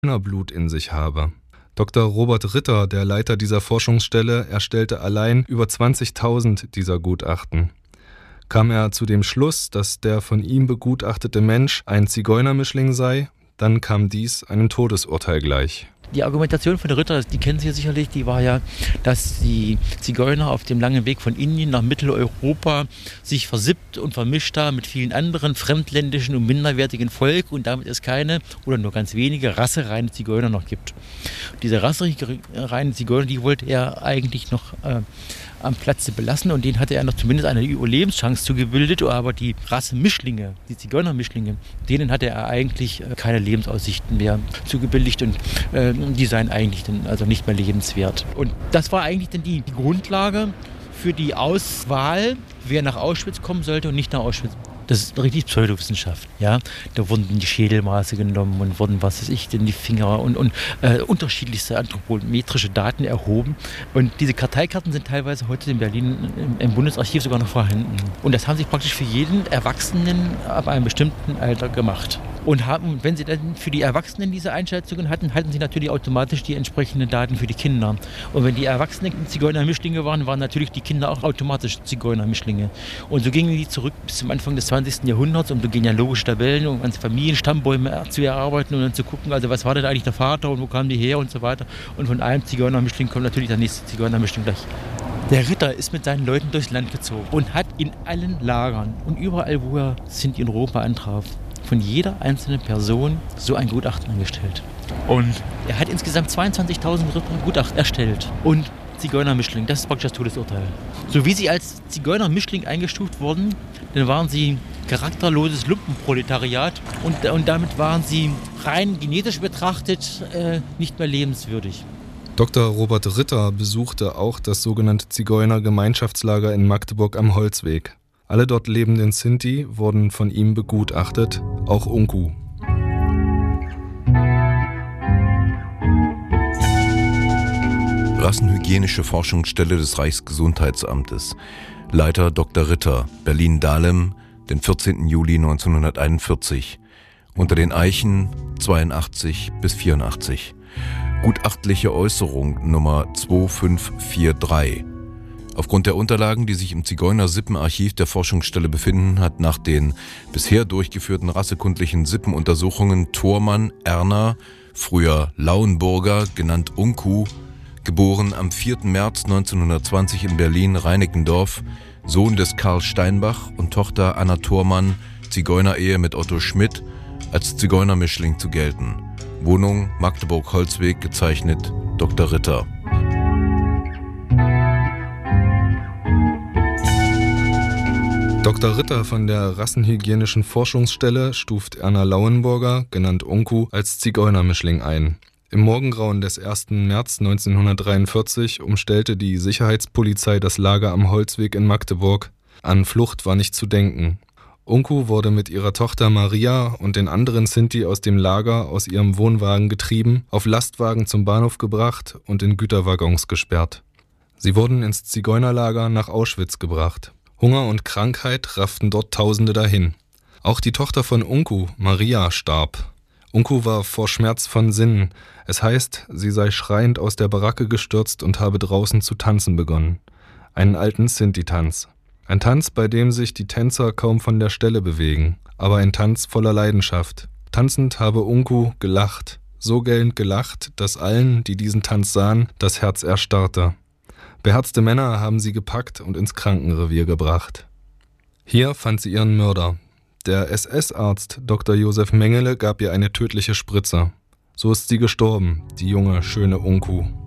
Blut in sich habe. Dr. Robert Ritter, der Leiter dieser Forschungsstelle, erstellte allein über 20.000 dieser Gutachten. Kam er zu dem Schluss, dass der von ihm begutachtete Mensch ein Zigeunermischling sei, dann kam dies einem Todesurteil gleich. Die Argumentation von der Ritter, die kennen Sie ja sicherlich, die war ja, dass die Zigeuner auf dem langen Weg von Indien nach Mitteleuropa sich versippt und vermischt haben mit vielen anderen fremdländischen und minderwertigen Volk und damit es keine oder nur ganz wenige rassereine Zigeuner noch gibt. Diese rassereinen Zigeuner, die wollte er eigentlich noch am Platze belassen und denen hatte er noch zumindest eine Überlebenschance zugebildet, aber die Rasse-Mischlinge, die Zigeuner-Mischlinge, denen hatte er eigentlich keine Lebensaussichten mehr zugebilligt und die seien eigentlich dann also nicht mehr lebenswert. Und das war eigentlich dann die Grundlage für die Auswahl, wer nach Auschwitz kommen sollte und nicht nach Auschwitz. Das ist richtig Pseudowissenschaft. Ja? Da wurden die Schädelmaße genommen und wurden, was weiß ich, denn die Finger und unterschiedlichste anthropometrische Daten erhoben. Und diese Karteikarten sind teilweise heute in Berlin im Bundesarchiv sogar noch vorhanden. Und das haben sich praktisch für jeden Erwachsenen ab einem bestimmten Alter gemacht. Und wenn sie dann für die Erwachsenen diese Einschätzungen hatten sie natürlich automatisch die entsprechenden Daten für die Kinder. Und wenn die Erwachsenen Zigeunermischlinge waren natürlich die Kinder auch automatisch Zigeunermischlinge. Und so gingen die zurück bis zum Anfang des 20. Jahrhunderts, um genealogische Tabellen, um ganze Familienstammbäume zu erarbeiten und dann zu gucken, also was war denn eigentlich der Vater und wo kamen die her und so weiter. Und von einem Zigeunermischling kommt natürlich der nächste Zigeunermischling gleich. Der Ritter ist mit seinen Leuten durchs Land gezogen und hat in allen Lagern und überall, wo er Sinti in Europa antraf, von jeder einzelnen Person so ein Gutachten angestellt. Und er hat insgesamt 22.000 Gutachten erstellt. Und Zigeunermischling, das ist praktisch das Todesurteil. So wie sie als Zigeunermischling eingestuft wurden, dann waren sie charakterloses Lumpenproletariat und damit waren sie rein genetisch betrachtet nicht mehr lebenswürdig. Dr. Robert Ritter besuchte auch das sogenannte Zigeuner-Gemeinschaftslager in Magdeburg am Holzweg. Alle dort lebenden Sinti wurden von ihm begutachtet, auch Unku. Rassenhygienische Forschungsstelle des Reichsgesundheitsamtes. Leiter Dr. Ritter, Berlin-Dahlem, den 14. Juli 1941. Unter den Eichen 82 bis 84. Gutachtliche Äußerung Nummer 2543. Aufgrund der Unterlagen, die sich im Zigeuner-Sippenarchiv der Forschungsstelle befinden, hat nach den bisher durchgeführten rassekundlichen Sippenuntersuchungen Thormann Erna, früher Lauenburger, genannt Unku, geboren am 4. März 1920 in Berlin-Reinickendorf, Sohn des Karl Steinbach und Tochter Anna Thormann, Zigeunerehe mit Otto Schmidt, als Zigeunermischling zu gelten. Wohnung Magdeburg-Holzweg, gezeichnet Dr. Ritter. Dr. Ritter von der Rassenhygienischen Forschungsstelle stuft Erna Lauenburger, genannt Unku, als Zigeunermischling ein. Im Morgengrauen des 1. März 1943 umstellte die Sicherheitspolizei das Lager am Holzweg in Magdeburg. An Flucht war nicht zu denken. Unku wurde mit ihrer Tochter Maria und den anderen Sinti aus dem Lager aus ihrem Wohnwagen getrieben, auf Lastwagen zum Bahnhof gebracht und in Güterwaggons gesperrt. Sie wurden ins Zigeunerlager nach Auschwitz gebracht. Hunger und Krankheit rafften dort Tausende dahin. Auch die Tochter von Unku, Maria, starb. Unku war vor Schmerz von Sinnen. Es heißt, sie sei schreiend aus der Baracke gestürzt und habe draußen zu tanzen begonnen. Einen alten Sinti-Tanz. Ein Tanz, bei dem sich die Tänzer kaum von der Stelle bewegen, aber ein Tanz voller Leidenschaft. Tanzend habe Unku gelacht, so gellend gelacht, dass allen, die diesen Tanz sahen, das Herz erstarrte. Beherzte Männer haben sie gepackt und ins Krankenrevier gebracht. Hier fand sie ihren Mörder. Der SS-Arzt Dr. Josef Mengele gab ihr eine tödliche Spritze. So ist sie gestorben, die junge, schöne Unku.